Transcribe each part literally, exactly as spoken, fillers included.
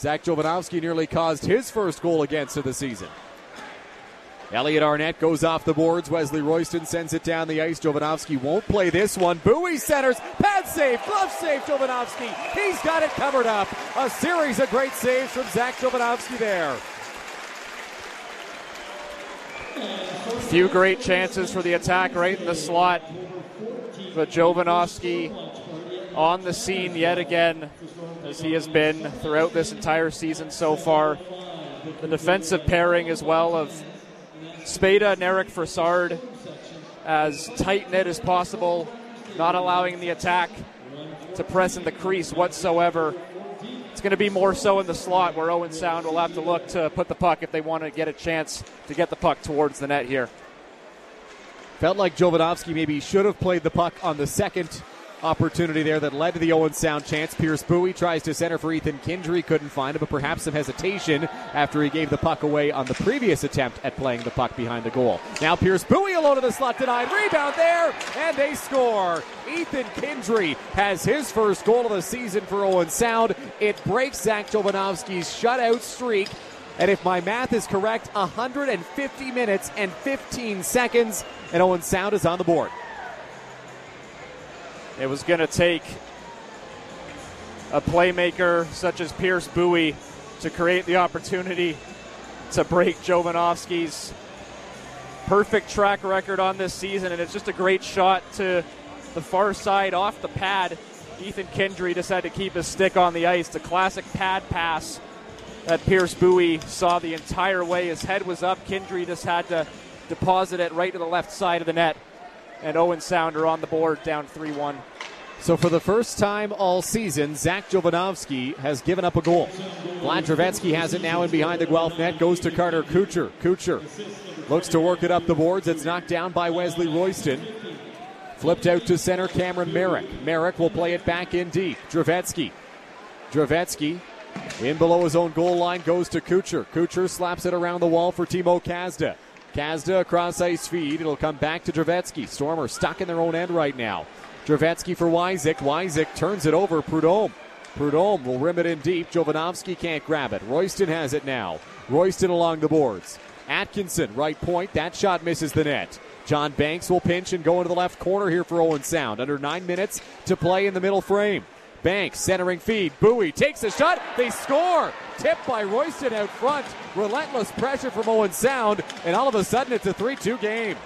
Zach Jovanovski nearly caused his first goal against of the season. Elliot Arnett goes off the boards. Wesley Royston sends it down the ice. Jovanovski won't play this one. Bowie centers. Pad save. Glove save. Jovanovski. He's got it covered up. A series of great saves from Zach Jovanovski there. Few great chances for the attack right in the slot. But Jovanovski on the scene yet again, as he has been throughout this entire season so far. The defensive pairing as well of Spada and Eric Frassard as tight-knit as possible, not allowing the attack to press in the crease whatsoever. It's going to be more so in the slot where Owen Sound will have to look to put the puck if they want to get a chance to get the puck towards the net here. Felt like Jovanovski maybe should have played the puck on the second opportunity there that led to the Owen Sound chance. Pierce Bowie tries to center for Ethan Kindry, couldn't find it, but perhaps some hesitation after he gave the puck away on the previous attempt at playing the puck behind the goal. Now Pierce Bowie alone in the slot, denied, rebound there, and they score. Ethan Kindry has his first goal of the season for Owen Sound. It breaks Zach Jovanovski's shutout streak, and if my math is correct, one hundred fifty minutes and fifteen seconds, and Owen Sound is on the board. It was going to take a playmaker such as Pierce Bowie to create the opportunity to break Jovanovski's perfect track record on this season, and it's just a great shot to the far side off the pad. Ethan Kindry decided to keep his stick on the ice. The classic pad pass that Pierce Bowie saw the entire way. His head was up. Kindry just had to deposit it right to the left side of the net. And Owen Sound are on the board, down three one. So for the first time all season, Zach Jovanovski has given up a goal. Vlad Drevetsky has it now in behind the Guelph net, goes to Carter Kucher. Kucher looks to work it up the boards. It's knocked down by Wesley Royston. Flipped out to center, Cameron Merrick. Merrick will play it back in deep. Drevetsky. Drevetsky in below his own goal line, goes to Kucher. Kucher slaps it around the wall for Timo Kazda. Kazda across ice feed. It'll come back to Drevetsky. Stormer stuck in their own end right now. Drevetsky for Wyzik. Wyzik turns it over. Prudhomme. Prudhomme will rim it in deep. Jovanovski can't grab it. Royston has it now. Royston along the boards. Atkinson, right point. That shot misses the net. John Banks will pinch and go into the left corner here for Owen Sound. Under nine minutes to play in the middle frame. Banks centering feed. Bowie takes a shot. They score. Tipped by Royston out front. Relentless pressure from Owen Sound. And all of a sudden it's a three two game.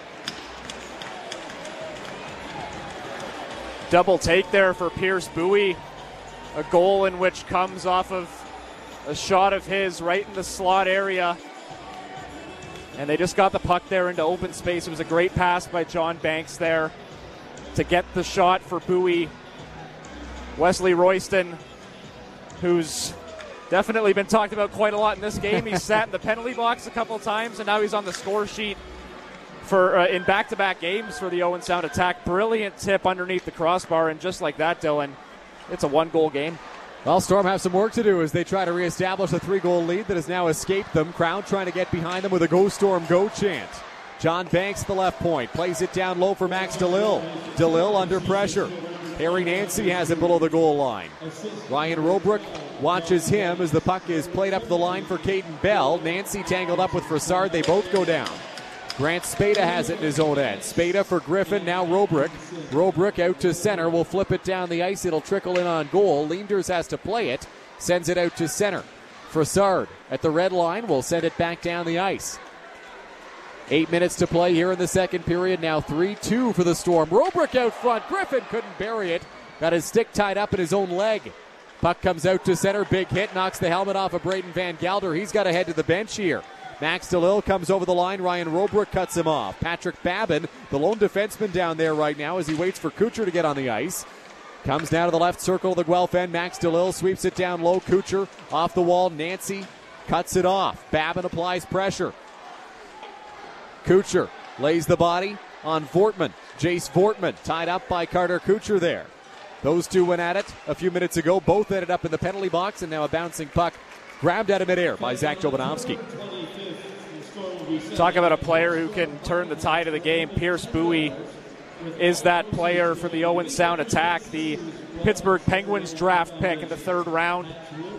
Double take there for Pierce Bowie. A goal in which comes off of a shot of his right in the slot area. And they just got the puck there into open space. It was a great pass by John Banks there to get the shot for Bowie. Wesley Royston, who's definitely been talked about quite a lot in this game. He's sat in the penalty box a couple times, and now he's on the score sheet for uh, in back-to-back games for the Owen Sound attack. Brilliant tip underneath the crossbar, and just like that, Dylan, it's a one-goal game. Well, Storm have some work to do as they try to reestablish a three-goal lead that has now escaped them. Crowd trying to get behind them with a Go Storm Go chant. John Banks, the left point, plays it down low for Max DeLille. DeLille under pressure. Harry Nancy has it below the goal line. Ryan Robrook watches him as the puck is played up the line for Caden Bell. Nancy tangled up with Frassard. They both go down. Grant Spada has it in his own end. Spada for Griffin, now Robrook. Robrook out to center, will flip it down the ice. It'll trickle in on goal. Leenders has to play it, sends it out to center. Frassard at the red line will send it back down the ice. Eight minutes to play here in the second period. Now three two for the Storm. Robrook out front. Griffin couldn't bury it. Got his stick tied up in his own leg. Puck comes out to center. Big hit. Knocks the helmet off of Braden Van Gelder. He's got to head to the bench here. Max DeLille comes over the line. Ryan Robrook cuts him off. Patrick Babin, the lone defenseman down there right now as he waits for Kucher to get on the ice. Comes down to the left circle of the Guelph end. Max DeLille sweeps it down low. Kucher off the wall. Nancy cuts it off. Babin applies pressure. Kucher lays the body on Vortman. Jace Vortman tied up by Carter Kucher there. Those two went at it a few minutes ago. Both ended up in the penalty box, and now a bouncing puck grabbed out of midair by Zach Jovanovski. Talk about a player who can turn the tide of the game. Pierce Bowie is that player for the Owen Sound attack. The Pittsburgh Penguins draft pick in the third round.